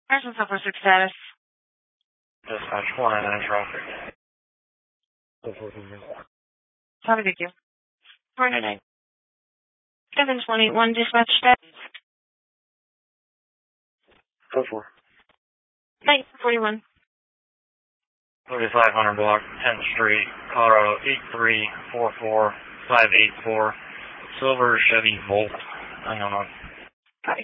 Person Silver 6 status. Dispatch 199 traffic. Copy, thank you. 499. 7181 dispatch status. 4-4. 941. 3500 block, 10th Street, Colorado 8344584. Silver Chevy Volt. I don't know.